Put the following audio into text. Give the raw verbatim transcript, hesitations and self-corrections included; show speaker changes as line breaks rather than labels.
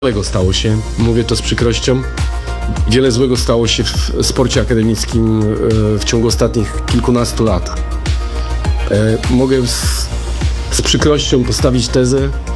Złego stało się, mówię to z przykrością. Wiele złego stało się w sporcie akademickim w ciągu ostatnich kilkunastu lat. Mogę z, z przykrością postawić tezę,